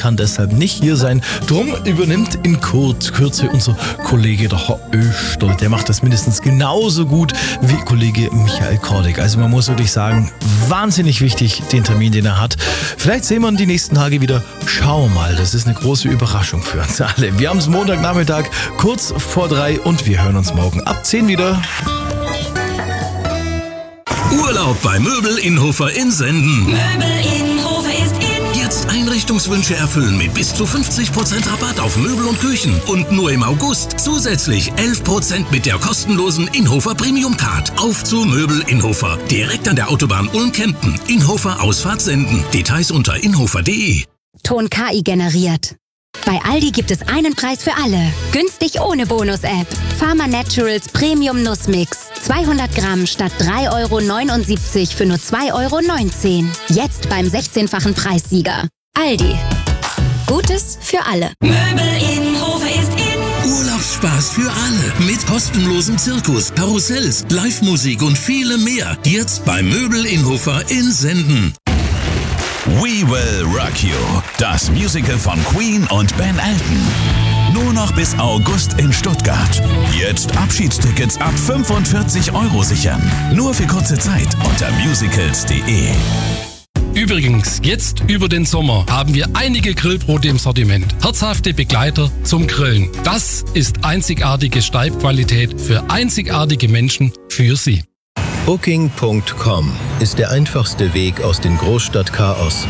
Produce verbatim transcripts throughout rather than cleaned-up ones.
kann deshalb nicht hier sein. Drum übernimmt in Kürze unser Kollege, der Herr Österl. Der macht das mindestens genauso gut wie Kollege Michael Kordig. Also man muss wirklich sagen, wahnsinnig wichtig, den Termin, den er hat. Vielleicht sehen wir ihn die nächsten Tage wieder. Schauen wir mal, das ist eine große Überraschung für uns alle. Wir haben es Montagnachmittag, kurz vor drei und wir hören uns morgen ab zehn wieder. Urlaub bei Möbel Innhofer in Senden. Möbel Innhofer ist in. Jetzt Einrichtungswünsche erfüllen mit bis zu fünfzig Prozent Rabatt auf Möbel und Küchen. Und nur im August zusätzlich elf Prozent mit der kostenlosen Innhofer Premium Card. Auf zu Möbel Innhofer. Direkt an der Autobahn Ulm-Kempten. Innhofer Ausfahrt Senden. Details unter innhofer punkt de. Ton K I generiert. Bei Aldi gibt es einen Preis für alle. Günstig ohne Bonus-App. Pharma Naturals Premium Nussmix. zweihundert Gramm statt drei Euro neunundsiebzig für nur zwei Euro neunzehn. Jetzt beim sechzehnfachen Preissieger. Aldi. Gutes für alle. Möbel Innhofer ist in. Urlaubsspaß für alle. Mit kostenlosem Zirkus, Karussells, Live-Musik und viele mehr. Jetzt bei Möbel Innhofer in Senden. We Will Rock You, das Musical von Queen und Ben Elton. Nur noch bis August in Stuttgart. Jetzt Abschiedstickets ab fünfundvierzig Euro sichern. Nur für kurze Zeit unter musicals punkt de. Übrigens, jetzt über den Sommer haben wir einige Grillbrote im Sortiment. Herzhafte Begleiter zum Grillen. Das ist einzigartige Steibqualität für einzigartige Menschen für Sie. Booking Punkt com ist der einfachste Weg aus dem Großstadtchaos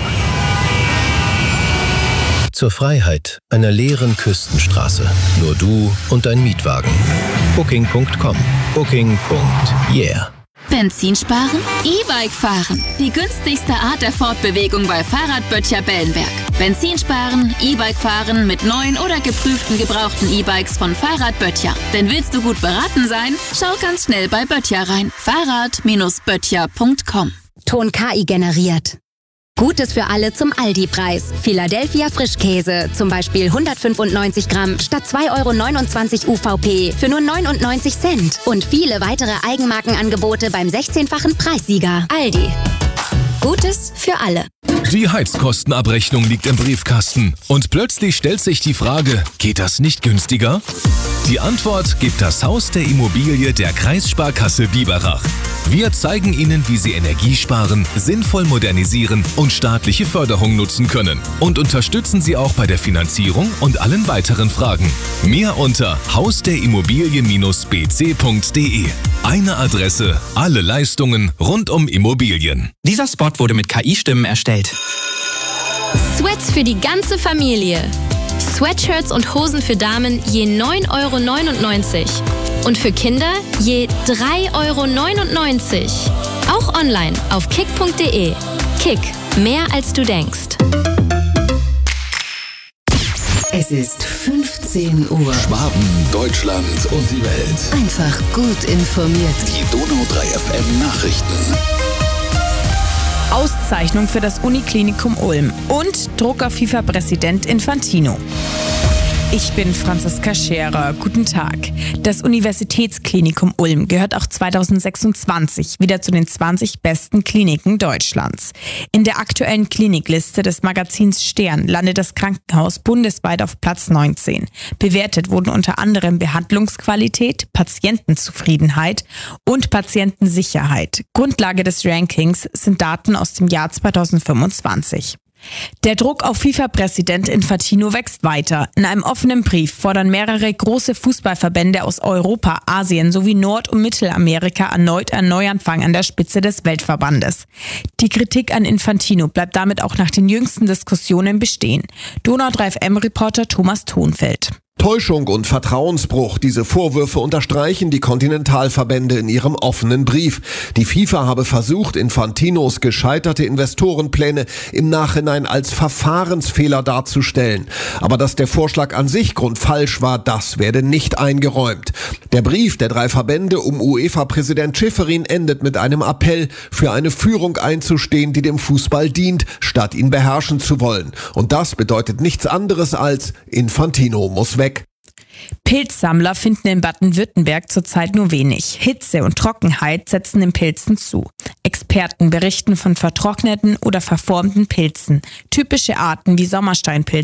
zur Freiheit einer leeren Küstenstraße. Nur du und dein Mietwagen. Booking Punkt com. Booking. Yeah. Benzin sparen? E-Bike fahren. Die günstigste Art der Fortbewegung bei Fahrradböttcher Bellenberg. Benzin sparen, E-Bike fahren mit neuen oder geprüften gebrauchten E-Bikes von Fahrradböttcher. Denn willst du gut beraten sein? Schau ganz schnell bei Böttcher rein. Fahrrad Bindestrich böttcher Punkt com. Ton K I generiert. Gutes für alle zum Aldi-Preis. Philadelphia Frischkäse, zum Beispiel hundertfünfundneunzig Gramm statt zwei Euro neunundzwanzig U V P für nur neunundneunzig Cent. Und viele weitere Eigenmarkenangebote beim sechzehnfachen Preissieger. Aldi. Gutes für alle. Die Heizkostenabrechnung liegt im Briefkasten. Und plötzlich stellt sich die Frage, geht das nicht günstiger? Die Antwort gibt das Haus der Immobilie der Kreissparkasse Biberach. Wir zeigen Ihnen, wie Sie Energie sparen, sinnvoll modernisieren und staatliche Förderung nutzen können. Und unterstützen Sie auch bei der Finanzierung und allen weiteren Fragen. Mehr unter haus der immobilie b c punkt de. Eine Adresse, alle Leistungen rund um Immobilien. Dieser Spot wurde mit K I-Stimmen erstellt. Sweats für die ganze Familie. Sweatshirts und Hosen für Damen je neun Euro neunundneunzig. Und für Kinder je drei Euro neunundneunzig. Auch online auf kick punkt de. Kick, mehr als du denkst. Es ist fünfzehn Uhr. Schwaben, Deutschland und die Welt. Einfach gut informiert. Die Donau drei F M Nachrichten. Auszeichnung für das Uniklinikum Ulm und Drucker FIFA-Präsident Infantino. Ich bin Franziska Scherer. Guten Tag. Das Universitätsklinikum Ulm gehört auch zweitausendsechsundzwanzig wieder zu den zwanzig besten Kliniken Deutschlands. In der aktuellen Klinikliste des Magazins Stern landet das Krankenhaus bundesweit auf Platz neunzehn. Bewertet wurden unter anderem Behandlungsqualität, Patientenzufriedenheit und Patientensicherheit. Grundlage des Rankings sind Daten aus dem Jahr zweitausendfünfundzwanzig. Der Druck auf FIFA-Präsident Infantino wächst weiter. In einem offenen Brief fordern mehrere große Fußballverbände aus Europa, Asien sowie Nord- und Mittelamerika erneut einen Neuanfang an der Spitze des Weltverbandes. Die Kritik an Infantino bleibt damit auch nach den jüngsten Diskussionen bestehen. Donau drei F M-Reporter Thomas Thonfeld. Täuschung und Vertrauensbruch. Diese Vorwürfe unterstreichen die Kontinentalverbände in ihrem offenen Brief. Die FIFA habe versucht, Infantinos gescheiterte Investorenpläne im Nachhinein als Verfahrensfehler darzustellen. Aber dass der Vorschlag an sich grundfalsch war, das werde nicht eingeräumt. Der Brief der drei Verbände um UEFA-Präsident Schäferin endet mit einem Appell, für eine Führung einzustehen, die dem Fußball dient, statt ihn beherrschen zu wollen. Und das bedeutet nichts anderes als Infantino muss weg. Pilzsammler finden in Baden-Württemberg zurzeit nur wenig. Hitze und Trockenheit setzen den Pilzen zu. Experten berichten von vertrockneten oder verformten Pilzen. Typische Arten wie Sommersteinpilz